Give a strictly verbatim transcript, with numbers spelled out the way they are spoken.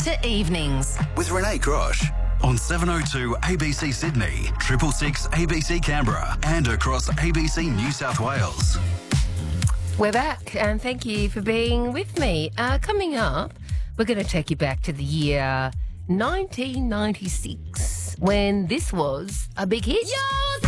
Winter Evenings. With Renee Grosh on seven oh two A B C Sydney, triple six A B C Canberra, and across A B C New South Wales. We're back, and thank you for being with me. Uh, coming up, we're going to take you back to the year nineteen ninety-six, when this was a big hit. Yo!